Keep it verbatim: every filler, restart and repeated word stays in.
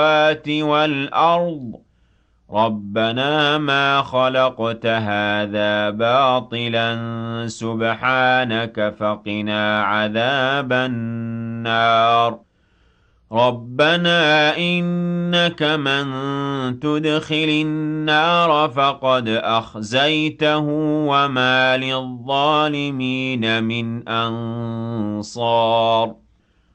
وَالْأَرْضِ رَبَّنَا مَا خَلَقْتَ هَٰذَا بَاطِلًا سُبْحَانَكَ فَقِنَا عَذَابَ النَّارِ رَبَّنَا إِنَّكَ مَن تُدْخِلِ النَّارَ فَقَدْ أَخْزَيْتَهُ وَمَا لِلظَّالِمِينَ مِنْ أَنصَارٍ